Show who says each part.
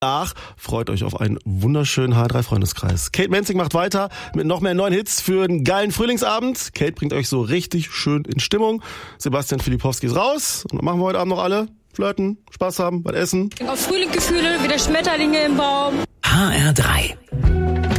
Speaker 1: Ach, freut euch auf einen wunderschönen H3-Freundeskreis. Kate Menzing macht weiter mit noch mehr neuen Hits für einen geilen Frühlingsabend. Kate bringt euch so richtig schön in Stimmung. Sebastian Filipowski ist raus. Und was machen wir heute Abend noch alle? Flirten, Spaß haben, was essen.
Speaker 2: Auf Frühlingsgefühle, wieder Schmetterlinge im Baum.
Speaker 3: HR3